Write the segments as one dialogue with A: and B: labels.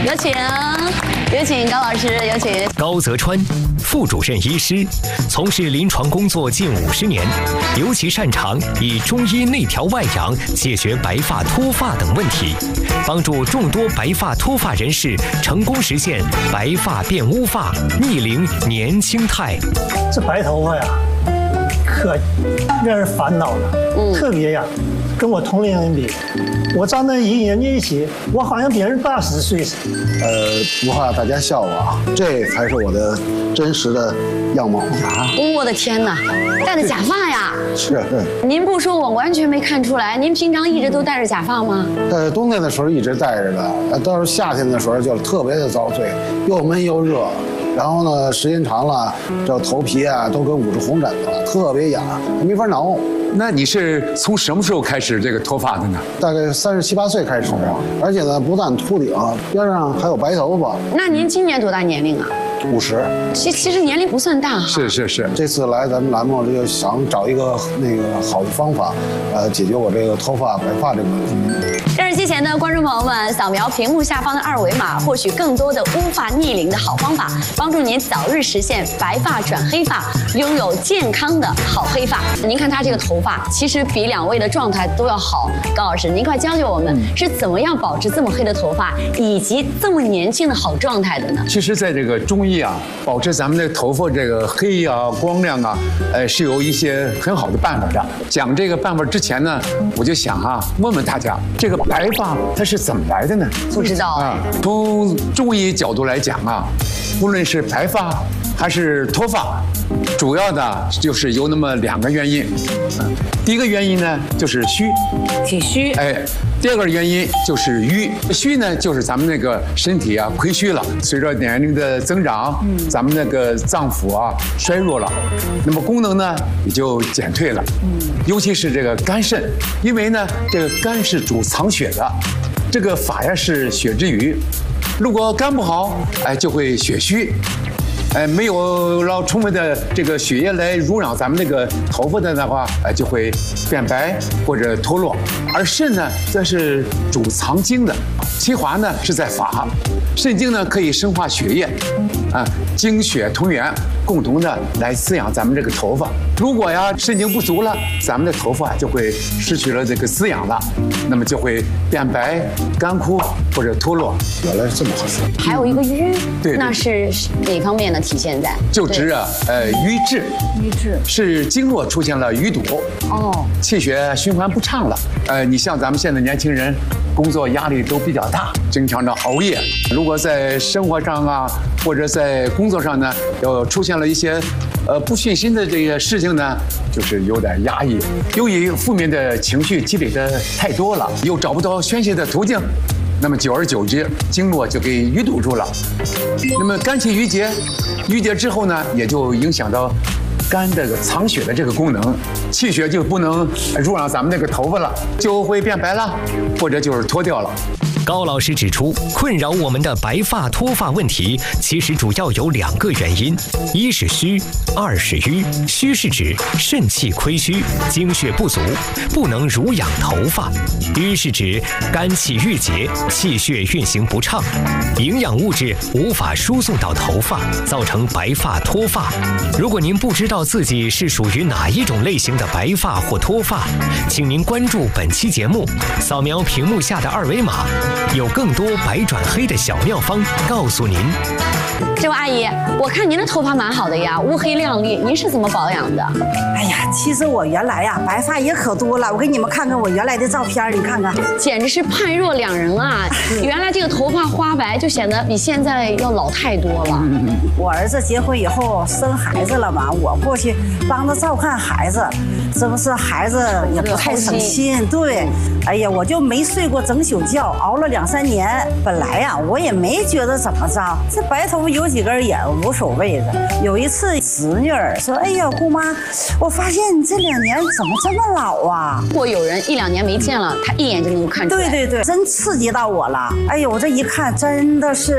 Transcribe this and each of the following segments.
A: 有请高老师，有请。
B: 高泽川，副主任医师，从事临床工作近50年，尤其擅长以中医内调外养解决白发脱发等问题，帮助众多白发脱发人士成功实现白发变乌发、逆龄年轻态。
C: 这白头发呀，可让人烦恼了，特别呀，跟我同龄人比，我站在人家一起，我好像比人大10岁似的。
D: 不怕大家笑话啊，这才是我的真实的样貌啊！
A: 我的天哪，戴着假发呀！
D: 是。
A: 您不说，我完全没看出来。您平常一直都戴着假发吗？
D: 冬天的时候一直戴着的，到是夏天的时候就特别的遭罪，又闷又热。然后呢，时间长了，这头皮啊都跟捂着红疹子了，特别痒，没法挠。
E: 那你是从什么时候开始这个脱发的呢？
D: 大概37、8岁开始，而且呢，不但秃顶，边上还有白头发。
A: 那您今年多大年龄啊
D: ？50。
A: 其实年龄不算大哈。
E: 是。这
D: 次来咱们栏目就想找一个好的方法，解决我这个脱发白发这个问题。
A: 电视机前的观众朋友们，扫描屏幕下方的2维码，获取更多的乌发逆龄的好方法，帮助您早日实现白发转黑发，拥有健康的好黑发。您看他这个头发，其实比2位的状态都要好。高老师，您快教教我们是怎么样保持这么黑的头发，以及这么年轻的好状态的呢？
E: 其实，在这个中医啊，保持咱们的头发这个黑啊、光亮啊，是有一些很好的办法的。讲这个办法之前呢，我就想问问大家，这个白发它是怎么来的呢？
A: 不知道啊。
E: 从中医角度来讲无论是白发还是脱发，主要的就是有那么2个原因。第一个原因呢就是虚，
A: 体虚。
E: 第二个原因就是瘀。虚呢就是咱们那个身体亏虚了，随着年龄的增长，咱们那个脏腑衰弱了，那么功能呢也就减退了。尤其是这个肝肾，因为呢这个肝是主藏血的，这个发呀是血之余，如果肝不好，就会血虚。没有充分的这个血液来濡养咱们那个头发的话，就会变白或者脱落。而肾呢，则是主藏精的，其华呢是在发，肾精呢可以生化血液，精血同源，共同的来滋养咱们这个头发。如果肾精不足了，咱们的头发就会失去了这个滋养了，那么就会变白、干枯或者脱落。
D: 原来是这么回事。
A: 还有一个瘀，
E: 对，
A: 那是哪方面呢？体现在
E: 就指瘀滞是经络出现了淤堵，气血循环不畅了。你像咱们现在年轻人，工作压力都比较大，经常的熬夜。如果在生活上或者在工作上呢，出现了一些不顺心的这个事情呢，就是有点压抑。由于负面的情绪积累的太多了，又找不到宣泄的途径，那么久而久之，经络就给淤堵住了。那么肝气郁结，郁结之后呢，也就影响到肝这个藏血的这个功能，气血就不能濡养咱们那个头发了，就会变白了，或者就是脱掉了。
B: 高老师指出，困扰我们的白发脱发问题，其实主要有2个原因：一是虚，2是瘀。虚是指肾气亏虚，精血不足，不能濡养头发；瘀是指肝气郁结，气血运行不畅，营养物质无法输送到头发，造成白发脱发。如果您不知道自己是属于哪一种类型的白发或脱发，请您关注本期节目，扫描屏幕下的2维码。有更多白转黑的小妙方告诉您。
A: 这位阿姨，我看您的头发蛮好的呀，乌黑亮丽，您是怎么保养的？
F: 哎呀，其实我原来白发也可多了，我给你们看看我原来的照片，你看看，
A: 简直是判若两人啊！原来这个头发花白就显得比现在要老太多了。
F: 我儿子结婚以后生孩子了嘛，我过去帮他照看孩子，这不是孩子也不太省心，对，哎呀，我就没睡过整宿觉，熬了2、3年。本来我也没觉得怎么着，这白头发有几根也无所谓的。有一次侄女儿说：“哎呀，姑妈，我发现你这2年怎么这么老啊？”
A: 如果有人1、2年没见了，他一眼就能够看出来。
F: 对，真刺激到我了。哎呦，我这一看真的是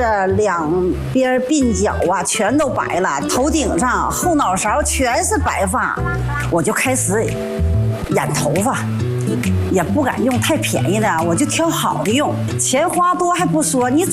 F: 2边鬓角全都白了，头顶上、后脑勺全是白发，我就开始染头发。也不敢用太便宜的，我就挑好的用。钱花多还不说，你